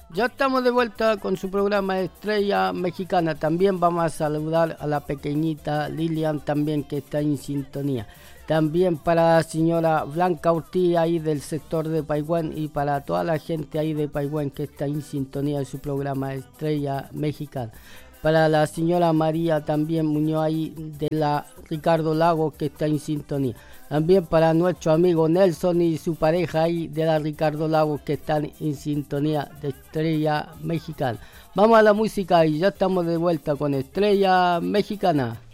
Ya estamos de vuelta con su programa Estrella Mexicana. También vamos a saludar a la pequeñita Lilian también que está en sintonía. También para la señora Blanca Ortiz ahí del sector de Paihuén y para toda la gente ahí de Paihuén que está en sintonía de su programa Estrella Mexicana. Para la señora María también Muñoz ahí de la Ricardo Lago que está en sintonía. También para nuestro amigo Nelson y su pareja ahí de la Ricardo Lago que están en sintonía de Estrella Mexicana. Vamos a la música y ya estamos de vuelta con Estrella Mexicana.